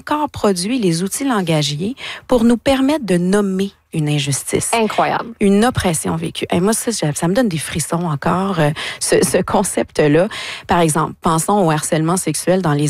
encore produit les outils langagiers pour nous permettre de nommer une injustice. Incroyable. Une oppression vécue. Et moi, ça me donne des frissons encore, ce concept-là. Par exemple, pensons au harcèlement sexuel dans les